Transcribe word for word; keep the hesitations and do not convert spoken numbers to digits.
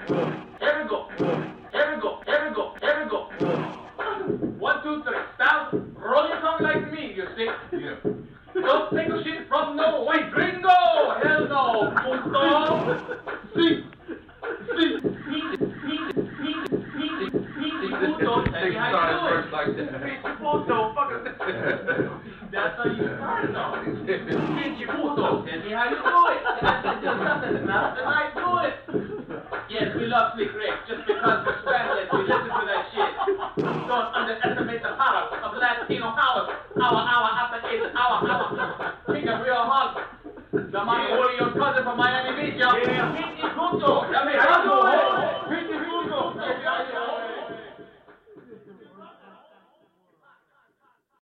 Here we go. Here we go. Here we go. Here we go. One, two, three. Stop. Roll your tongue like me, you see? Yeah. Don't take a shit from no white gringo. Hell no. Puto. See. See. See. See. See. See. Puto. Tell me how you do it. Like that. Puto. Fucker. That's how you start now. Pinche puto. Tell me how you do it. That's just nothing. Nothing I do it. Yes, we love Slick Rick. Just because we're Spanish, we listen to that shit. Don't underestimate the power of Latino house. Hour, hour, after eight, hour, hour. Think of real hard. The man who your cousin from Miami Beach, yo. Pinche puto.